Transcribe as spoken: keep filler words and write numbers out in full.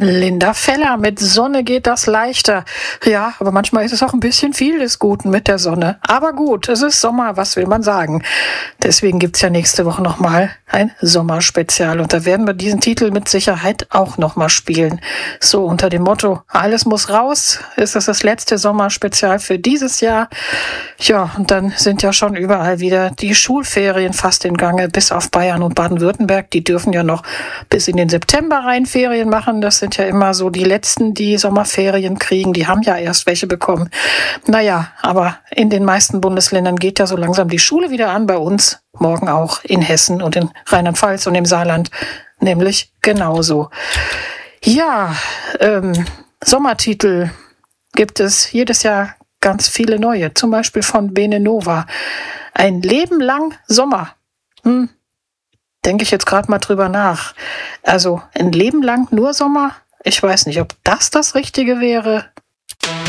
Linda Feller mit Sonne geht das leichter. Ja, aber manchmal ist es auch ein bisschen viel des Guten mit der Sonne. Aber gut, es ist Sommer, was will man sagen? Deswegen gibt's ja nächste Woche nochmal ein Sommerspezial. Und da werden wir diesen Titel mit Sicherheit auch nochmal spielen. So unter dem Motto, alles muss raus. Ist das das letzte Sommerspezial für dieses Jahr? Ja, und dann sind ja schon überall wieder die Schulferien fast in Gange, bis auf Bayern und Baden-Württemberg. Die dürfen ja noch bis in den September rein Ferien machen. Das sind ja immer so die Letzten, die Sommerferien kriegen. Die haben ja erst welche bekommen. Naja, aber in den meisten Bundesländern geht ja so langsam die Schule wieder an. Bei uns morgen auch in Hessen und in Rheinland-Pfalz und im Saarland nämlich genauso. Ja, ähm, Sommertitel gibt es jedes Jahr ganz viele neue. Zum Beispiel von Bene Nova. Ein Leben lang Sommer. Hm. Denke ich jetzt gerade mal drüber nach. Also ein Leben lang nur Sommer? Ich weiß nicht, ob das das Richtige wäre.